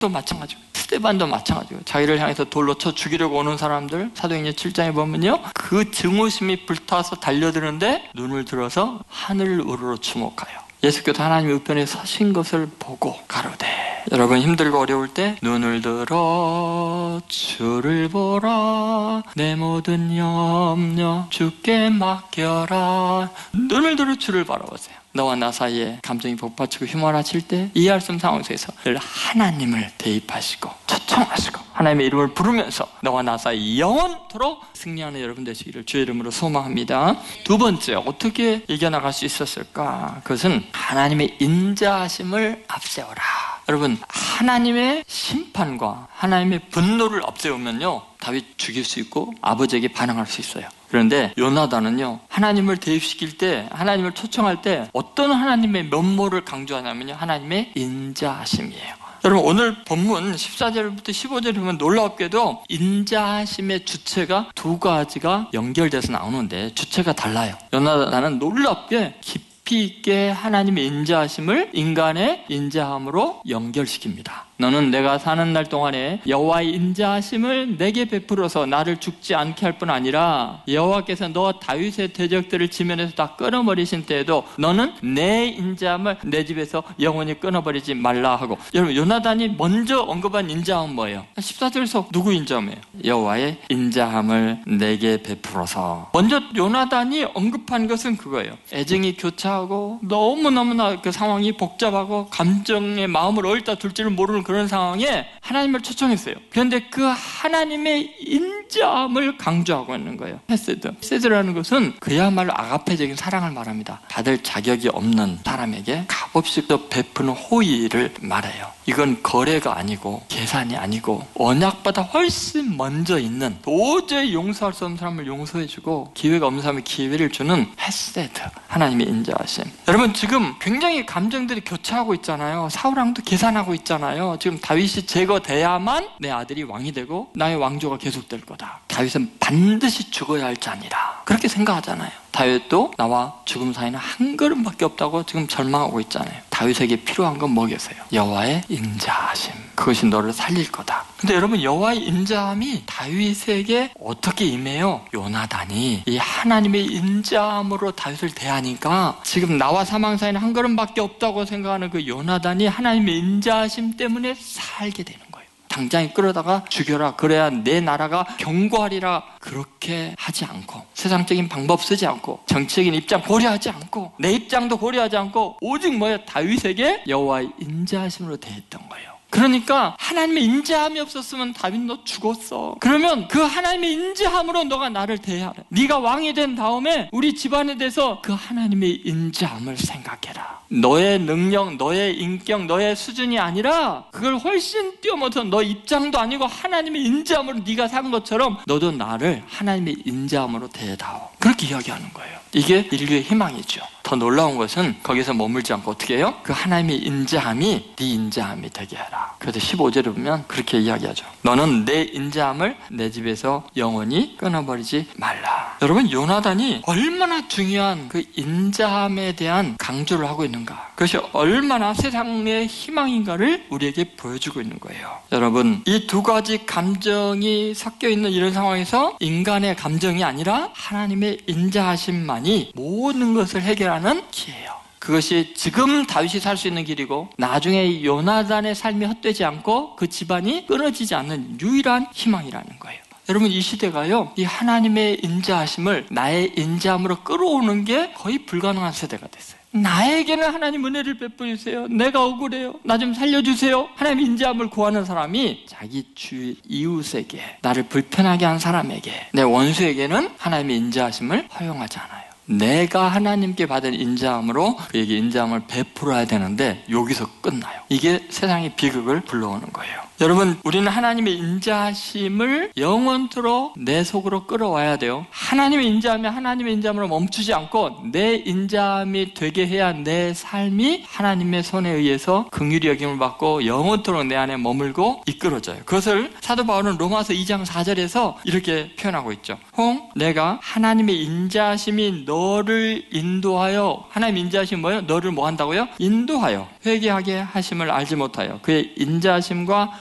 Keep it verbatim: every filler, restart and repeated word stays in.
또 마찬가지고 스데반도 마찬가지고 자기를 향해서 돌로 쳐 죽이려고 오는 사람들 사도행전 칠 장에 보면요, 그 증오심이 불타서 달려드는데 눈을 들어서 하늘을 우러러 주목하여 예수께서 하나님의 우편에 서신 것을 보고 가로되. 여러분 힘들고 어려울 때 눈을 들어 주를 보라, 내 모든 염려 주께 맡겨라. 눈을 들어 주를 바라보세요. 너와 나 사이에 감정이 복받치고 휘몰아칠 때 이해할 수 없는 상황 속에서 늘 하나님을 대입하시고 초청하시고 하나님의 이름을 부르면서 너와 나 사이 영원토록 승리하는 여러분 되시기를 주의 이름으로 소망합니다. 두 번째, 어떻게 이겨나갈 수 있었을까? 그것은 하나님의 인자하심을 앞세워라. 여러분, 하나님의 심판과 하나님의 분노를 앞세우면요, 다윗 죽일 수 있고 아버지에게 반항할 수 있어요. 그런데 요나단은요, 하나님을 대입시킬 때, 하나님을 초청할 때 어떤 하나님의 면모를 강조하냐면요, 하나님의 인자하심이에요. 여러분, 오늘 본문 십사 절부터 십오 절에 보면 놀랍게도 인자하심의 주체가 두 가지가 연결돼서 나오는데 주체가 달라요. 요나단은 놀랍게 깊이 있게 하나님의 인자하심을 인간의 인자함으로 연결시킵니다. 너는 내가 사는 날 동안에 여호와의 인자하심을 내게 베풀어서 나를 죽지 않게 할 뿐 아니라 여호와께서 너 다윗의 대적들을 지면에서 다 끊어버리신 때에도 너는 내 인자함을 내 집에서 영원히 끊어버리지 말라 하고. 여러분, 요나단이 먼저 언급한 인자함은 뭐예요? 십사 절에서 누구 인자함이에요? 여호와의 인자함을 내게 베풀어서. 먼저 요나단이 언급한 것은 그거예요. 애증이 교차하고 너무너무나 그 상황이 복잡하고 감정의 마음을 어디다 둘지를 모르는 그런 상황에 하나님을 초청했어요. 그런데 그 하나님의 인자함을 강조하고 있는 거예요. 헤세드. 헤세드라는 것은 그야말로 아가페적인 사랑을 말합니다. 받을 자격이 없는 사람에게 값없이 또 베푸는 호의를 말해요. 이건 거래가 아니고 계산이 아니고 언약보다 훨씬 먼저 있는, 도저히 용서할 수 없는 사람을 용서해주고 기회가 없는 사람에 기회를 주는 헤세드, 하나님의 인자하심. 여러분, 지금 굉장히 감정들이 교차하고 있잖아요. 사울왕도 계산하고 있잖아요. 지금 다윗이 제거돼야만 내 아들이 왕이 되고 나의 왕조가 계속될 거다. 다윗은 반드시 죽어야 할 자니라, 그렇게 생각하잖아요. 다윗도 나와 죽음 사이는 한 걸음밖에 없다고 지금 절망하고 있잖아요. 다윗에게 필요한 건 뭐겠어요? 여호와의 인자하심. 그것이 너를 살릴 거다. 근데 여러분, 여호와의 인자함이 다윗에게 어떻게 임해요? 요나단이 이 하나님의 인자함으로 다윗을 대하니까 지금 나와 사망 사이는 한 걸음밖에 없다고 생각하는 그 요나단이 하나님의 인자하심 때문에 살게 되는 거예요. 당장에 끌어다가 죽여라, 그래야 내 나라가 견고하리라, 그렇게 하지 않고 세상적인 방법 쓰지 않고 정치적인 입장 고려하지 않고 내 입장도 고려하지 않고 오직 뭐야? 다윗에게 여호와의 인자하심으로 대했던 거예요. 그러니까 하나님의 인자함이 없었으면 다윗 너 죽었어. 그러면 그 하나님의 인자함으로 너가 나를 대하라. 네가 왕이 된 다음에 우리 집안에 대해서 그 하나님의 인자함을 생각해라. 너의 능력, 너의 인격, 너의 수준이 아니라 그걸 훨씬 뛰어넘어서 너 입장도 아니고 하나님의 인자함으로 네가 산 것처럼 너도 나를 하나님의 인자함으로 대하오. 그렇게 이야기하는 거예요. 이게 인류의 희망이죠. 더 놀라운 것은 거기서 머물지 않고 어떻게 해요? 그 하나님의 인자함이 네 인자함이 되게 하라. 그래서 십오 절에 보면 그렇게 이야기하죠. 너는 내 인자함을 내 집에서 영원히 끊어버리지 말라. 여러분, 요나단이 얼마나 중요한 그 인자함에 대한 강조를 하고 있는가, 그것이 얼마나 세상의 희망인가를 우리에게 보여주고 있는 거예요. 여러분, 이 두 가지 감정이 섞여 있는 이런 상황에서 인간의 감정이 아니라 하나님의 인자하심만이 모든 것을 해결하는 길이에요. 그것이 지금 다윗이 살 수 있는 길이고 나중에 요나단의 삶이 헛되지 않고 그 집안이 끊어지지 않는 유일한 희망이라는 거예요. 여러분, 이 시대가요, 이 하나님의 인자하심을 나의 인자함으로 끌어오는 게 거의 불가능한 세대가 됐어요. 나에게는 하나님 은혜를 베풀으세요. 내가 억울해요. 나 좀 살려주세요. 하나님의 인자함을 구하는 사람이 자기 주 이웃에게, 나를 불편하게 한 사람에게, 내 원수에게는 하나님의 인자하심을 허용하지 않아요. 내가 하나님께 받은 인자함으로 그에게 인자함을 베풀어야 되는데 여기서 끝나요. 이게 세상의 비극을 불러오는 거예요. 여러분, 우리는 하나님의 인자하심을 영원토록 내 속으로 끌어와야 돼요. 하나님의 인자하면 하나님의 인자함으로 멈추지 않고 내 인자함이 되게 해야 내 삶이 하나님의 손에 의해서 긍휼히 여김을 받고 영원토록 내 안에 머물고 이끌어져요. 그것을 사도 바울은 로마서 이 장 사 절에서 이렇게 표현하고 있죠. 홍, 내가 하나님의 인자하심이 너를 인도하여, 하나님 인자하심이 뭐예요? 너를 뭐 한다고요? 인도하여 회개하게 하심을 알지 못하여 그의 인자하심과